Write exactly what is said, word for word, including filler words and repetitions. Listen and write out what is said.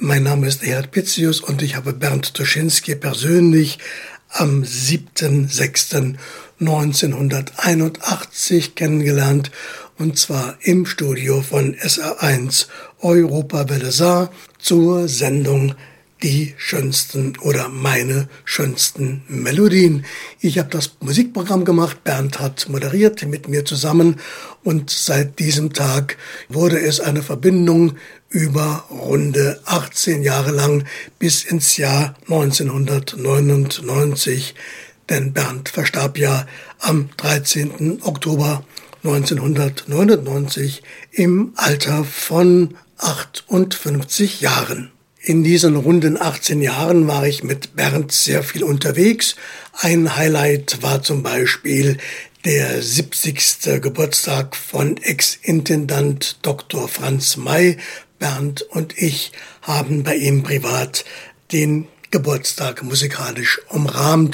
Mein Name ist Erhard Pitzius und ich habe Bernd Tuschinski persönlich am siebten sechsten neunzehnhunderteinundachtzig kennengelernt, und zwar im Studio von S R eins Europawelle Saar zur Sendung Die schönsten oder meine schönsten Melodien. Ich habe das Musikprogramm gemacht, Bernd hat moderiert mit mir zusammen, und seit diesem Tag wurde es eine Verbindung über runde achtzehn Jahre lang bis ins Jahr neunzehnhundertneunundneunzig, denn Bernd verstarb ja am dreizehnten Oktober neunzehnhundertneunundneunzig im Alter von achtundfünfzig Jahren. In diesen runden achtzehn Jahren war ich mit Bernd sehr viel unterwegs. Ein Highlight war zum Beispiel der siebzigste Geburtstag von Ex-Intendant Doktor Franz May. Bernd und ich haben bei ihm privat den Geburtstag musikalisch umrahmt.